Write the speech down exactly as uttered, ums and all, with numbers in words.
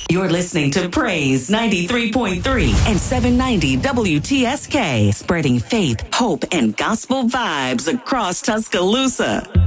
You're listening to Praise ninety-three point three and seven ninety W T S K, spreading faith, hope, and gospel vibes across Tuscaloosa.